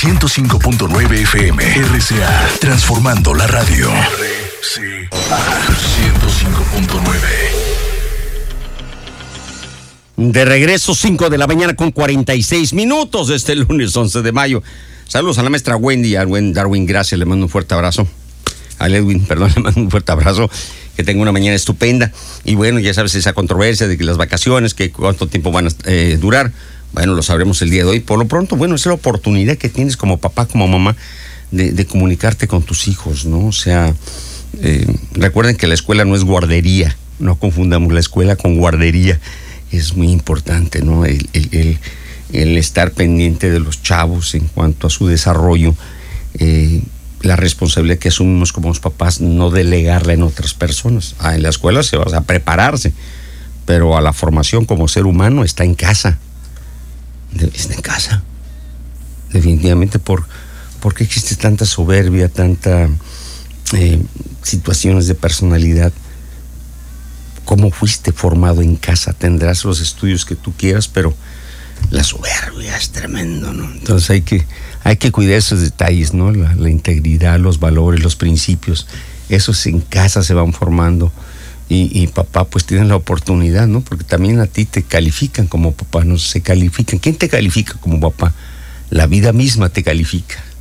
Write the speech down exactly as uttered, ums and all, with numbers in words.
ciento cinco punto nueve F M. R C A, transformando la radio. R C A ciento cinco punto nueve. De regreso, cinco de la mañana con cuarenta y seis minutos de este lunes once de mayo. Saludos a la maestra Wendy, a Darwin, gracias, le mando un fuerte abrazo. A Edwin, perdón, le mando un fuerte abrazo. Que tenga una mañana estupenda. Y bueno, ya sabes, esa controversia de que las vacaciones, que cuánto tiempo van a eh, durar. Bueno, lo sabremos el día de hoy. Por lo pronto, bueno, es la oportunidad que tienes como papá, como mamá, de, de comunicarte con tus hijos, ¿no? O sea, eh, recuerden que la escuela no es guardería. No confundamos la escuela con guardería. Es muy importante, ¿no? El, el, el, el estar pendiente de los chavos en cuanto a su desarrollo. Eh, la responsabilidad que asumimos como los papás, no delegarla en otras personas. Ah, en la escuela se va a prepararse, pero a la formación como ser humano está en casa. Está en casa. Definitivamente, por, ¿por qué existe tanta soberbia, tanta eh, situaciones de personalidad? ¿Cómo fuiste formado en casa? Tendrás los estudios que tú quieras, pero la soberbia es tremendo, ¿no? Entonces hay que, hay que cuidar esos detalles, ¿no? La, la integridad, los valores, los principios, esos en casa se van formando. Y, y papá, pues tiene la oportunidad, ¿no? Porque también a ti te califican como papá, no se califican. ¿Quién te califica como papá? La vida misma te califica.